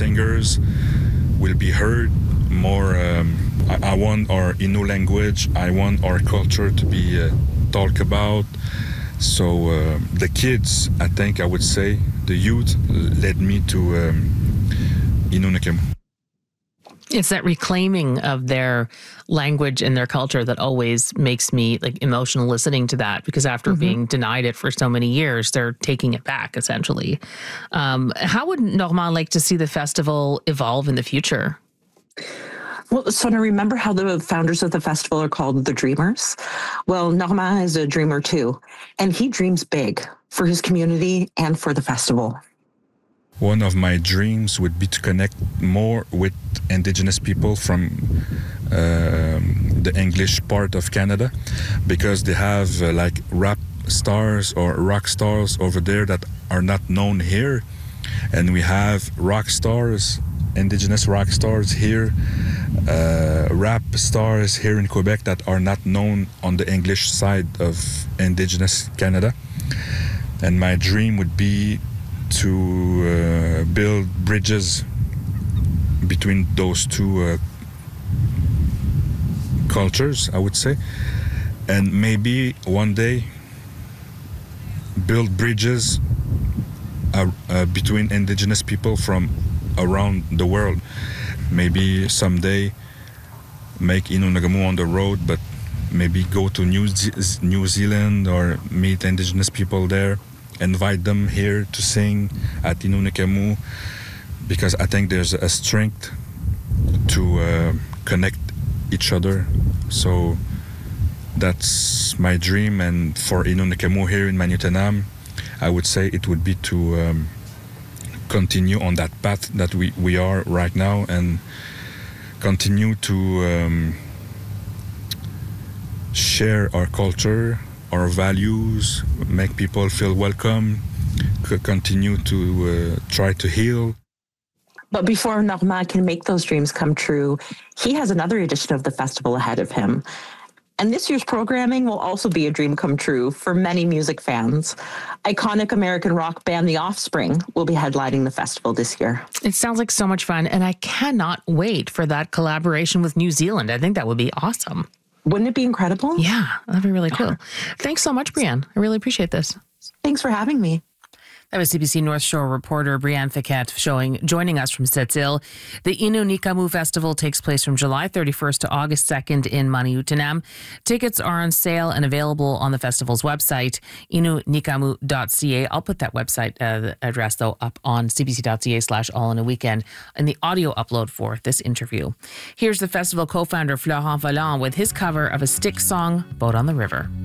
singers will be heard more. I want our Innu language. I want our culture to be talked about. So the kids, I think I would say, the youth led me to Innu Nakamu. It's that reclaiming of their language and their culture that always makes me like emotional listening to that, because after being denied it for so many years, they're taking it back essentially. How would Normand like to see the festival evolve in the future? Well, so now remember how the founders of the festival are called the Dreamers? Well, Normand is a dreamer too, and he dreams big for his community and for the festival. One of my dreams would be to connect more with Indigenous people from the English part of Canada, because they have like rap stars or rock stars over there that are not known here. And we have rock stars, Indigenous rock stars here, rap stars here in Quebec that are not known on the English side of Indigenous Canada. And my dream would be to build bridges between those two cultures, I would say, and maybe one day build bridges between Indigenous people from around the world. Maybe someday make Innu Nakamu on the road, but maybe go to New Zealand or meet Indigenous people there, invite them here to sing at Innu Nakamu, because I think there's a strength to connect each other. So that's my dream. And for Innu Nakamu here in Manioutenam, I would say it would be to continue on that path that we are right now, and continue to share our culture, our values, make people feel welcome, continue to try to heal. But before Normand can make those dreams come true, he has another edition of the festival ahead of him. And this year's programming will also be a dream come true for many music fans. Iconic American rock band The Offspring will be headlining the festival this year. It sounds like so much fun, and I cannot wait for that collaboration with New Zealand. I think that would be awesome. Wouldn't it be incredible? Yeah, that'd be really cool. Thanks so much, Brianne. I really appreciate this. Thanks for having me. That was CBC North Shore reporter Brianne Fiquette joining us from Sept-Îles. The Innu Nikamu Festival takes place from July 31st to August 2nd in Manioutenam. Tickets are on sale and available on the festival's website, innunikamu.ca. I'll put that website address, though, up on cbc.ca/all-in-a-weekend in the audio upload for this interview. Here's the festival co-founder Florent Volant with his cover of a Styx song, Boat on the River.